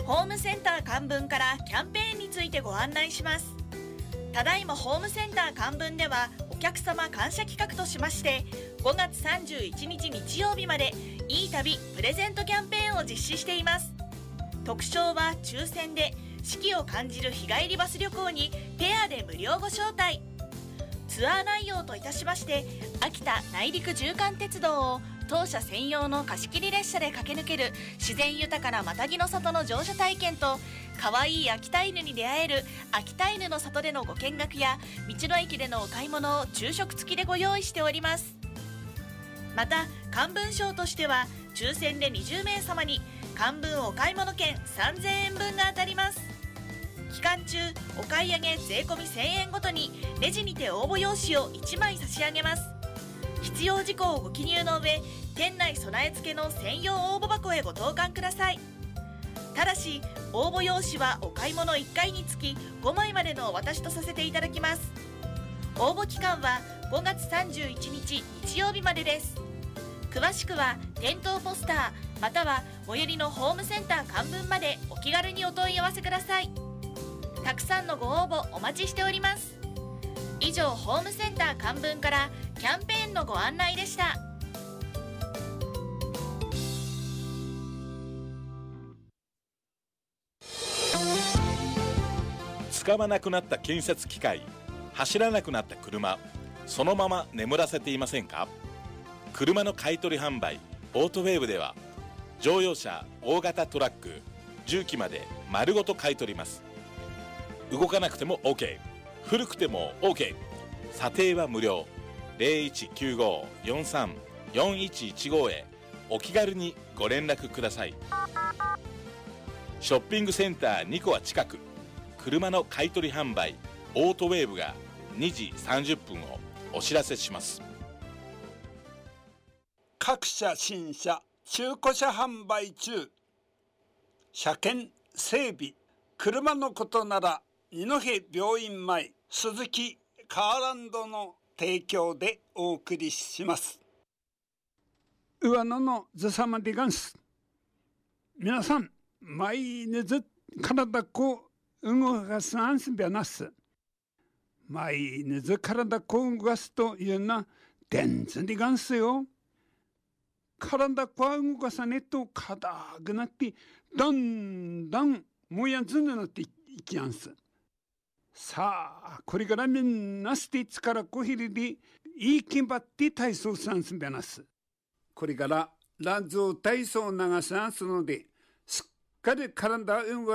ホームセンター漢文からキャンペーンについてご案内します。ただいまホームセンター漢文ではお客様感謝企画としまして、5月31日日曜日までいい旅プレゼントキャンペーンを実施しています。特賞は抽選で四季を感じる日帰りバス旅行にペアで無料ご招待。ツアー内容といたしまして、秋田内陸縦貫鉄道を当社専用の貸し切り列車で駆け抜ける自然豊かなマタギの里の乗車体験と、可愛い秋田犬に出会える秋田犬の里でのご見学や道の駅でのお買い物を昼食付きでご用意しております。また漢文賞としては抽選で20名様に漢文お買い物券3000円分が当たります。期間中お買い上げ税込み1000円ごとにレジにて応募用紙を1枚差し上げます。必要事項をご記入の上、店内備え付けの専用応募箱へご投函ください。ただし応募用紙はお買い物1回につき5枚までのお渡しとさせていただきます。応募期間は5月31日日曜日までです。詳しくは店頭ポスターまたは最寄りのホームセンター漢文までお気軽にお問い合わせください。たくさんのご応募お待ちしております。以上、ホームセンター漢文からキャンペーンのご案内でした。 使わなくなった建設機械、走らなくなった車、そのまま眠らせていませんか？車の買取販売オートウェーブでは、乗用車、大型トラック、重機まで丸ごと買い取ります。動かなくても OK、 古くても OK、 査定は無料。0195-43-4115へお気軽にご連絡ください。ショッピングセンター2個は近く、車の買取販売オートウェーブが2時30分をお知らせします。 各社新車中古車販売中。車検整備車のことなら二戸病院前鈴木カーランドの提供でお送りします。上野のずさまでガンス、皆さん毎日体こう動かすなんすびゃなす。毎日体こう動かすというのは電池でガンスよ。体こう動かさねと硬くなってだんだんもやずになっていきやんす。さあこれからみんなスティッチから小ひりでいい気張って体操さんすべなす。これからラジオ体操を流しますので、すっかり体動か